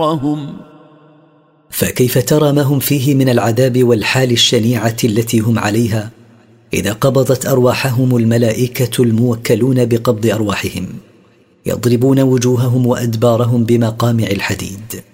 فكيف ترى ما هم فيه من العذاب والحال الشنيعة التي هم عليها إذا قبضت أرواحهم الملائكة الموكلون بقبض أرواحهم، يضربون وجوههم وأدبارهم بمقامع الحديد.